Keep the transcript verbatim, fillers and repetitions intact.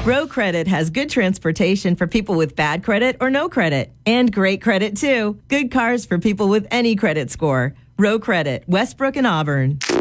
Row Credit has good transportation for people with bad credit or no credit. And great credit, too. Good cars for people with any credit score. Row Credit, Westbrook and Auburn.